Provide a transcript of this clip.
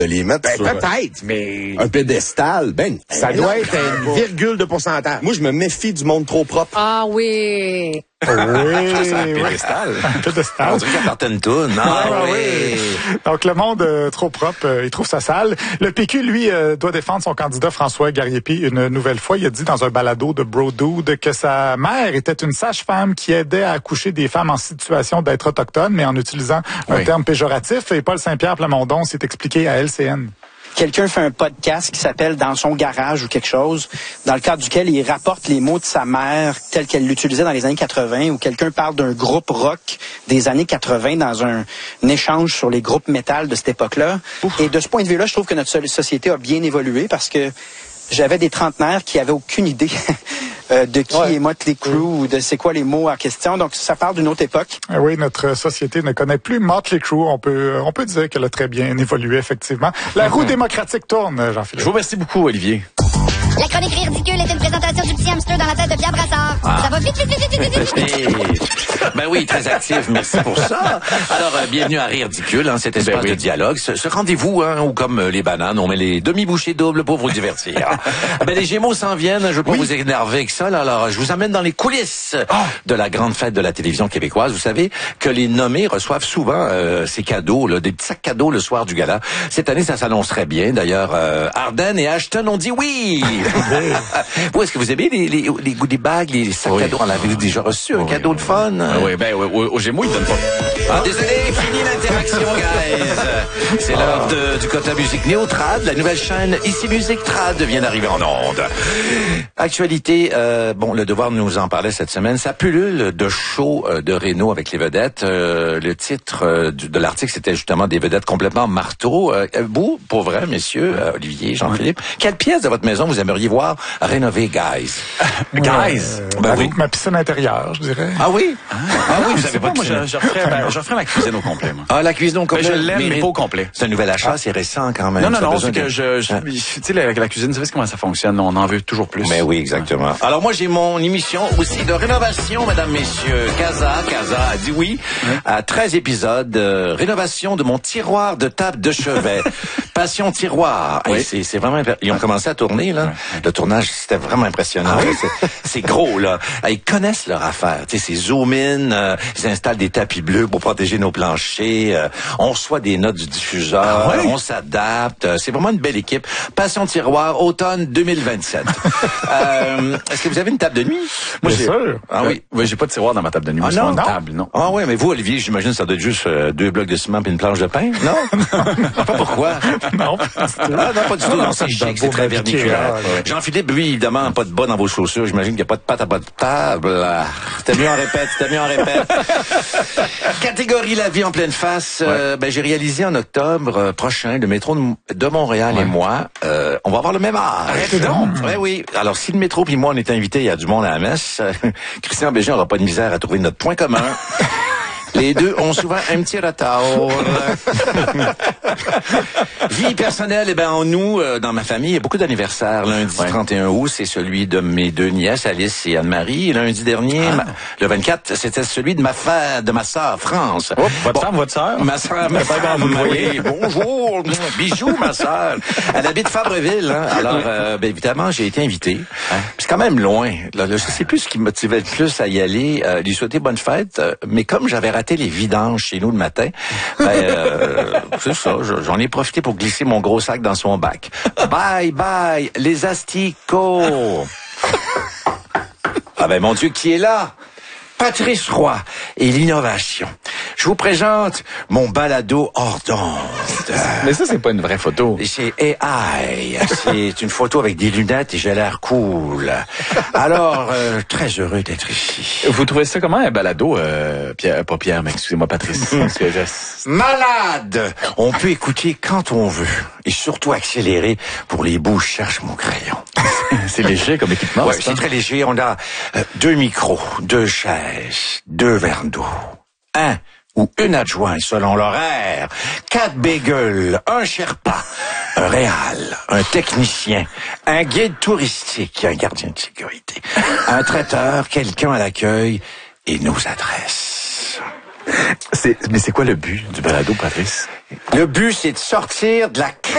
de les mettre sur peut-être, mais un pédestal. ça doit être une virgule de pourcentage. Moi, je me méfie du monde trop propre. Ah oui. C'est un pédestal. Un pédestal. On dirait qu'elle partait une toune. Oui. Donc, le monde trop propre, il trouve ça sale. Le PQ, lui, doit défendre son candidat François Gariepi une nouvelle fois. Il a dit dans un balado de Bro Dude que sa mère était une sage-femme qui aidait à accoucher des femmes en situation d'être autochtones, mais en utilisant un terme péjoratif. Et Paul Saint-Pierre Plamondon s'est expliqué à LCN. Quelqu'un fait un podcast qui s'appelle « Dans son garage » ou quelque chose, dans le cadre duquel il rapporte les mots de sa mère tels qu'elle l'utilisait dans les années 80, ou quelqu'un parle d'un groupe rock des années 80 dans un échange sur les groupes métal de cette époque-là. Et de ce point de vue-là, je trouve que notre société a bien évolué parce que j'avais des trentenaires qui avaient aucune idée de qui est Motley Crue ou de c'est quoi les mots en question. Donc, ça parle d'une autre époque. Oui, notre société ne connaît plus Motley Crue. On peut dire qu'elle a très bien évolué, effectivement. La roue démocratique tourne, Jean-Philippe. Je vous remercie beaucoup, Olivier. La chronique ridicule est une présentation du petit hamster dans la tête de Pierre Brassard. Ça va vite, vite, vite, vite, vite, vite. Ben oui, très actif, merci pour ça. Alors, bienvenue à Rire Ridicule, cet espace de dialogue, ce rendez-vous où, comme les bananes, on met les demi-bouchées doubles pour vous divertir. Les Gémeaux s'en viennent, je veux pas vous énerver avec ça, là. Alors, je vous amène dans les coulisses de la grande fête de la télévision québécoise. Vous savez que les nommés reçouvent souvent ces cadeaux, là, des petits sacs cadeaux le soir du gala. Cette année, ça s'annoncerait bien. D'ailleurs, Arden et Ashton ont dit oui. Vous, est-ce que vous aimez les goodie bags, les sacs cadeaux? On l'avait déjà reçu, un cadeau de fun. Oui, au Gémeaux, ils donnent pas. Désolé, fini l'interaction, guys. C'est l'heure du quota musique Néotrad. La nouvelle chaîne Ici Musique Trad vient d'arriver en onde. Actualité, le Devoir nous en parlait cette semaine. Ça pullule de show de Renault avec les vedettes. Le titre de l'article, c'était justement des vedettes complètement marteau. Vous, pour vrai, messieurs, Olivier, Jean-Philippe, quelle pièce de votre maison vous aimeriez voir rénover, guys? Guys? Avec ma piscine intérieure, je dirais. Ah oui? Vous savez pas, moi, je referais la cuisine au complet, moi. Ah, la cuisine au complet? Je l'aime, mais pas au complet. C'est un nouvel achat, c'est récent quand même. Non, c'est que tu sais, la cuisine, vous savez comment ça fonctionne, on en veut toujours plus. Mais oui, exactement. Alors moi, j'ai mon émission aussi de rénovation, mesdames, messieurs. Casa a dit oui à 13 épisodes. Rénovation de mon tiroir de table de chevet. Passion tiroir. Oui. Hey, c'est vraiment... Ils ont commencé à tourner, là. Le tournage, c'était vraiment impressionnant. C'est gros, là. Ils connaissent leur affaire. Tu sais, c'est zoom-in, ils installent des tapis bleus pour protéger nos planchers. On reçoit des notes du diffuseur. On s'adapte. C'est vraiment une belle équipe. Passion tiroir, automne 2027. Est-ce que vous avez une table de nuit? Moi, bien sûr. Ah oui, j'ai pas de tiroir dans ma table de nuit. Non? Une table, non. Ah oui, mais vous, Olivier, j'imagine que ça doit être juste 2 blocs de ciment et une planche de pain, non? Pas pourquoi? Non, pas du tout. Non, c'est chic, c'est très vernaculaire. Jean-Philippe, lui, évidemment, pas de bas dans vos chaussures. J'imagine qu'il n'y a pas de pâte à bas de table. C'était mieux en répète. Catégorie La vie en pleine face. J'ai réalisé en octobre prochain le métro de Montréal et moi. On va avoir le même âge. Arrêtez donc. Oui. Alors, si le métro puis moi, on est invités, il y a du monde à la messe. Christian Bégin n'aura pas de misère à trouver notre point commun. Les deux ont souvent un petit retard. Vie personnelle, nous, dans ma famille, il y a beaucoup d'anniversaires. Lundi 31 août, c'est celui de mes 2 nièces, Alice et Anne-Marie. Et lundi dernier, le 24, c'était celui de ma sœur, France. Votre sœur? Ma sœur, vous le voyez. Bonjour, bijou, ma sœur. Elle habite Fabreville. Alors, évidemment, j'ai été invité. C'est quand même loin. Là, je sais plus ce qui me motivait le plus à y aller. Lui souhaiter bonne fête. Mais comme j'avais raté les vidanges chez nous le matin, c'est ça, j'en ai profité pour glisser mon gros sac dans son bac. Bye, bye, les asticots! Mon Dieu, qui est là? Patrice Roy et l'innovation. Je vous présente mon balado hors d'onde. Mais ça, c'est pas une vraie photo. C'est AI. C'est une photo avec des lunettes et j'ai l'air cool. Alors, très heureux d'être ici. Vous trouvez ça comment, un balado, pas Pierre, mais excusez-moi, Patrice. Malade! On peut écouter quand on veut. Et surtout accélérer pour les bouts. Je cherche mon crayon. C'est léger comme équipement. Ouais, c'est très léger. On a 2 micros, 2 chaises, 2 verres d'eau. Un ou une adjointe selon l'horaire, 4 bagels, un Sherpa, un réal, un technicien, un guide touristique, un gardien de sécurité, un traiteur, quelqu'un à l'accueil et nos adresses. Mais c'est quoi le but du balado, Patrice? Le but, c'est de sortir de la